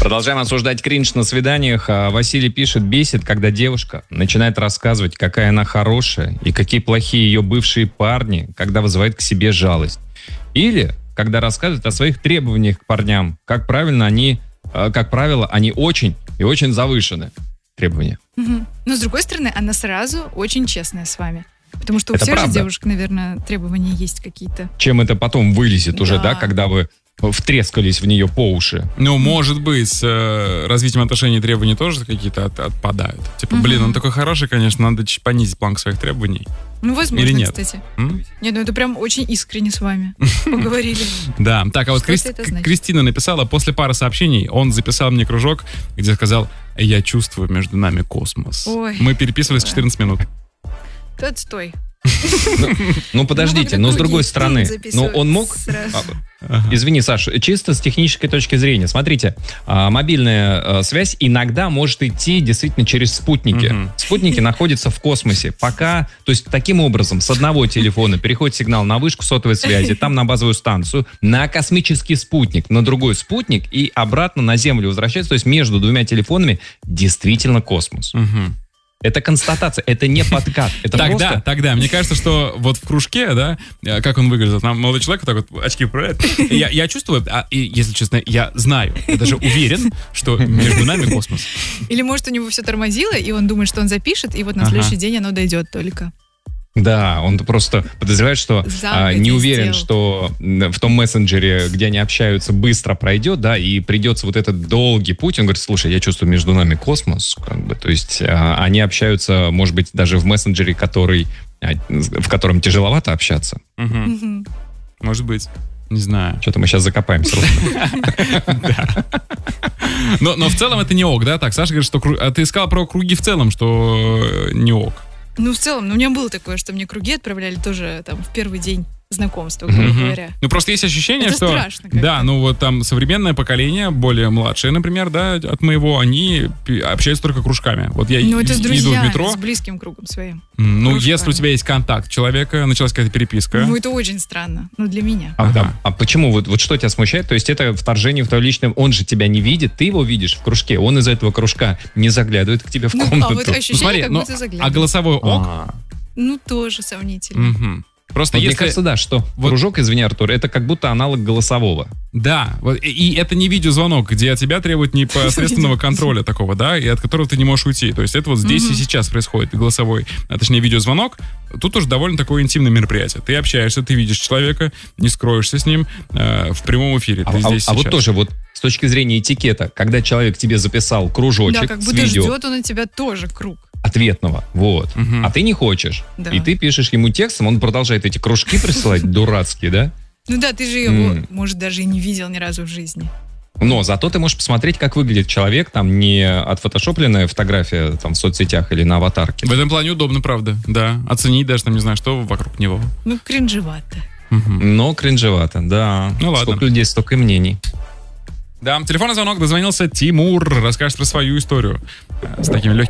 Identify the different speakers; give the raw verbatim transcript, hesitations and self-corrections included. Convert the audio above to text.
Speaker 1: Продолжаем обсуждать кринж на свиданиях. Василий пишет: бесит, когда девушка начинает рассказывать, какая она хорошая и какие плохие ее бывшие парни, когда вызывает к себе жалость. Или когда рассказывает о своих требованиях к парням. Как правильно они, как правило, они очень и очень завышены. Требования.
Speaker 2: Угу. Но с другой стороны, она сразу очень честная с вами. Потому что у
Speaker 1: это
Speaker 2: всех
Speaker 1: правда.
Speaker 2: же девушек, наверное, требования есть какие-то.
Speaker 1: Чем это потом вылезет
Speaker 2: да.
Speaker 1: уже, да, когда вы втрескались в нее по уши.
Speaker 3: Ну, может быть, с э, развитием отношений требования тоже какие-то от, отпадают. Типа, uh-huh. блин, он такой хороший, конечно, надо чуть понизить планку своих требований.
Speaker 2: Ну, возможно,
Speaker 3: или нет?
Speaker 2: Кстати.
Speaker 3: М?
Speaker 2: Нет, ну это прям очень искренне с вами поговорили.
Speaker 3: Да, так, а вот Кристина написала: после пары сообщений он записал мне кружок, где сказал: я чувствую между нами космос. Мы переписывались четырнадцать минут.
Speaker 2: Ты отстой.
Speaker 1: Ну, ну подождите, но с другой стороны, ну он мог... Ага. Извини, Саш, чисто с технической точки зрения. Смотрите, мобильная связь иногда может идти действительно через спутники. Uh-huh. Спутники находятся в космосе. Пока, то есть таким образом, с одного телефона переходит сигнал на вышку сотовой связи, там на базовую станцию, на космический спутник, на другой спутник и обратно на Землю возвращается. То есть между двумя телефонами действительно космос. Uh-huh. Это констатация, это не подкат. Это
Speaker 3: тогда,
Speaker 1: просто...
Speaker 3: тогда, мне кажется, что вот в кружке, да, как он выглядит, там молодой человек вот так вот очки вправляет. Я, я чувствую, а, и, если честно, я знаю, я даже уверен, что между нами космос.
Speaker 2: Или может у него все тормозило, и он думает, что он запишет, и вот на ага. следующий день оно дойдет только.
Speaker 1: Да, он просто подозревает, что а, не уверен, сделал. Что в том мессенджере, где они общаются, быстро пройдет, да, и придется вот этот долгий путь. Он говорит: слушай, я чувствую между нами космос, как бы, то есть а, они общаются, может быть, даже в мессенджере, который, а, в котором тяжеловато общаться.
Speaker 3: Угу. Угу. Может быть. Не знаю.
Speaker 1: Что-то мы сейчас закопаемся.
Speaker 3: Но в целом это не ок, да? Так, Саша говорит, что... А ты сказал про круги в целом, что не ок.
Speaker 2: Ну, в целом, ну, у меня было такое, что мне круги отправляли тоже там в первый день знакомства, грубо mm-hmm. говоря.
Speaker 3: Ну, просто есть ощущение,
Speaker 2: это
Speaker 3: что...
Speaker 2: страшно как-то.
Speaker 3: Да, ну, вот там современное поколение, более младшее, например, да, от моего, они общаются только кружками. Вот я
Speaker 2: ну, это с друзьями,
Speaker 3: иду в метро...
Speaker 2: с близким кругом своим.
Speaker 3: Ну,
Speaker 2: кружками.
Speaker 3: Если у тебя есть контакт человека, началась какая-то переписка...
Speaker 2: Ну, это очень странно. Ну, для меня.
Speaker 1: А, ага. а, а почему? Вот, вот что тебя смущает? То есть это вторжение в твое личное... Он же тебя не видит, ты его видишь в кружке. Он из этого кружка не заглядывает к тебе в комнату.
Speaker 2: Ну, а вот ощущение, ну, смотри, как
Speaker 3: ну,
Speaker 2: будто заглядывает.
Speaker 3: А голосовой ок? А-а-а.
Speaker 2: Ну, тоже сомнительно.
Speaker 3: Угу. Просто
Speaker 1: вот
Speaker 3: если...
Speaker 1: Мне кажется, да, что вот... кружок, извини, Артур, это как будто аналог голосового.
Speaker 3: Да, вот, и, и это не видеозвонок, где от тебя требуют непосредственного контроля такого, да, и от которого ты не можешь уйти. То есть это вот здесь и сейчас происходит, голосовой, а точнее видеозвонок. Тут уже довольно такое интимное мероприятие. Ты общаешься, ты видишь человека, не скроешься с ним э, в прямом эфире. Ты
Speaker 1: а,
Speaker 3: здесь
Speaker 1: а, а вот тоже вот с точки зрения этикета, когда человек тебе записал кружочек,
Speaker 2: да, как будто
Speaker 1: с видео,
Speaker 2: ждет он от тебя тоже круг.
Speaker 1: Ответного, вот. Угу. А ты не хочешь. Да. И ты пишешь ему текстом, он продолжает эти кружки присылать дурацкие, да?
Speaker 2: Ну да, ты же его, может, даже и не видел ни разу в жизни.
Speaker 1: Но зато ты можешь посмотреть, как выглядит человек, там не отфотошопленная фотография там в соцсетях или на аватарке.
Speaker 3: В этом плане удобно, правда, да. Оценить даже, там, не знаю, что вокруг него.
Speaker 2: Ну, кринжевато.
Speaker 1: Угу. Но кринжевато, да.
Speaker 3: Ну ладно.
Speaker 1: Сколько людей, столько и мнений.
Speaker 3: Да, телефонный звонок, дозвонился Тимур, расскажет про свою историю с такими легкими